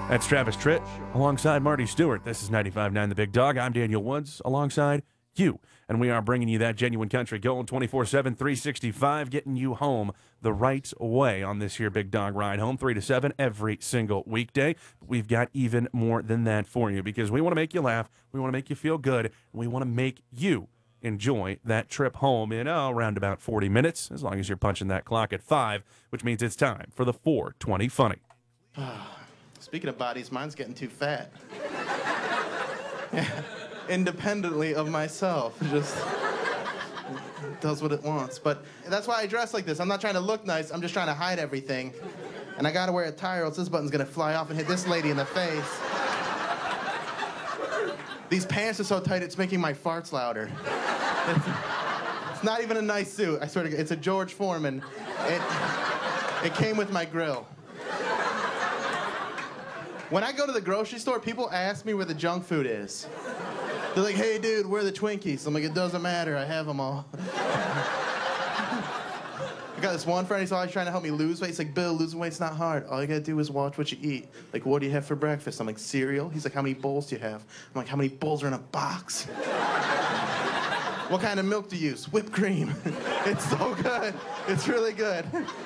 That's Travis Tritt alongside Marty Stewart. This is 95.9 The Big Dog. I'm Daniel Woods alongside you. And we are bringing you that genuine country going 24/7, 365, getting you home the right way on this here Big Dog Ride Home, 3 to 7 every single weekday. But we've got even more than that for you because we want to make you laugh, we want to make you feel good, and we want to make you enjoy that trip home in around about 40 minutes, as long as you're punching that clock at 5, which means it's time for the 420 Funny. Speaking of bodies, mine's getting too fat. Yeah, independently of myself, it just does what it wants. But that's why I dress like this. I'm not trying to look nice, I'm just trying to hide everything. And I gotta wear a tie or else this button's gonna fly off and hit this lady in the face. These pants are so tight, it's making my farts louder. It's not even a nice suit, I swear to God. It's a George Foreman. It came with my grill. When I go to the grocery store, people ask me where the junk food is. They're like, hey, dude, where are the Twinkies? I'm like, it doesn't matter. I have them all. I got this one friend, he's always trying to help me lose weight. He's like, Bill, losing weight's not hard. All you gotta do is watch what you eat. Like, what do you have for breakfast? I'm like, cereal. He's like, how many bowls do you have? I'm like, how many bowls are in a box? What kind of milk do you use? Whipped cream. It's so good. It's really good.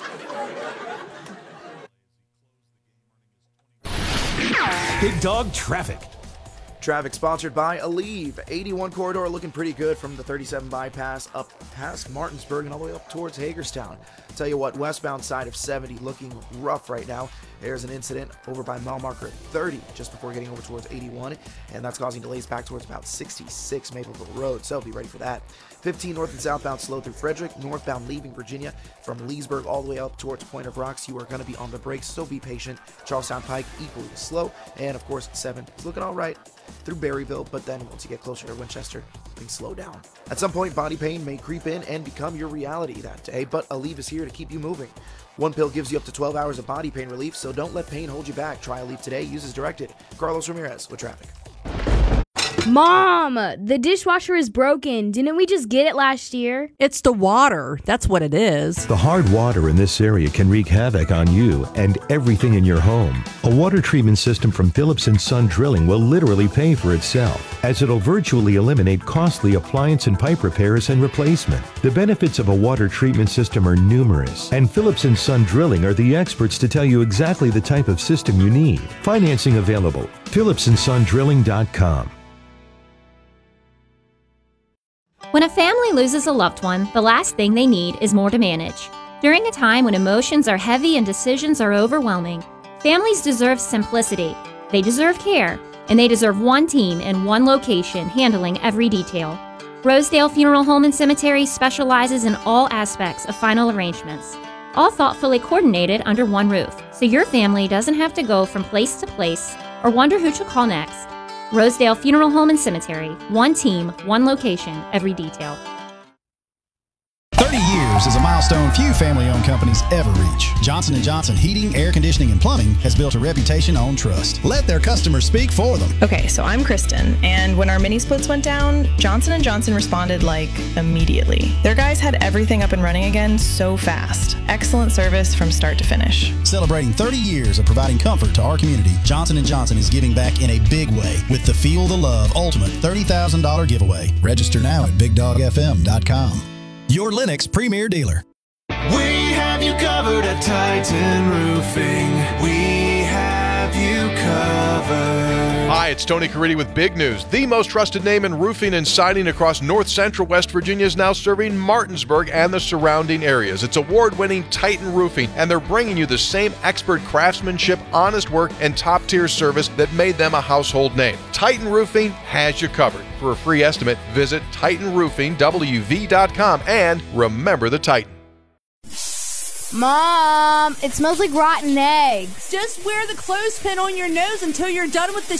Big Dog Traffic. Traffic sponsored by Aleve. 81 corridor looking pretty good from the 37 bypass up past Martinsburg and all the way up towards Hagerstown. Tell you what, westbound side of 70 looking rough right now. There's an incident over by mile marker 30 just before getting over towards 81, and that's causing delays back towards about 66 Mapleville Road, so be ready for that. 15 north and southbound slow through Frederick, northbound leaving Virginia from Leesburg all the way up towards Point of Rocks. You are going to be on the brakes, so be patient. Charlestown Pike equally slow, and of course 7 is looking all right through Berryville, but then once you get closer to Winchester, things slow down. At some point, body pain may creep in and become your reality that day, but Aleve is here to keep you moving. One pill gives you up to 12 hours of body pain relief, so don't let pain hold you back. Try Aleve today. Use as directed. Carlos Ramirez with traffic. Mom, the dishwasher is broken. Didn't we just get it last year? It's the water. That's what it is. The hard water in this area can wreak havoc on you and everything in your home. A water treatment system from Phillips & Son Drilling will literally pay for itself, as it'll virtually eliminate costly appliance and pipe repairs and replacement. The benefits of a water treatment system are numerous, and Phillips & Son Drilling are the experts to tell you exactly the type of system you need. Financing available. PhillipsandSonDrilling.com. When a family loses a loved one, the last thing they need is more to manage. During a time when emotions are heavy and decisions are overwhelming, families deserve simplicity, they deserve care, and they deserve one team in one location handling every detail. Rosedale Funeral Home and Cemetery specializes in all aspects of final arrangements, all thoughtfully coordinated under one roof, so your family doesn't have to go from place to place or wonder who to call next. Rosedale Funeral Home and Cemetery. One team, one location, every detail. 30 years is a milestone few family-owned companies ever reach. Johnson & Johnson Heating, Air Conditioning, and Plumbing has built a reputation on trust. Let their customers speak for them. Okay, so I'm Kristen, and when our mini splits went down, Johnson & Johnson responded immediately. Their guys had everything up and running again so fast. Excellent service from start to finish. Celebrating 30 years of providing comfort to our community, Johnson & Johnson is giving back in a big way with the Feel the Love Ultimate $30,000 giveaway. Register now at BigDogFM.com. Your Lennox premier dealer. We have you covered at Titan Roofing. We have you covered. Hi, it's Tony Caridi with big news. The most trusted name in roofing and siding across north central West Virginia is now serving Martinsburg and the surrounding areas. It's award-winning Titan Roofing, and they're bringing you the same expert craftsmanship, honest work, and top-tier service that made them a household name. Titan Roofing has you covered. For a free estimate, visit TitanRoofingWV.com and remember the Titan. Mom, it smells like rotten eggs. Just wear the clothespin on your nose until you're done with the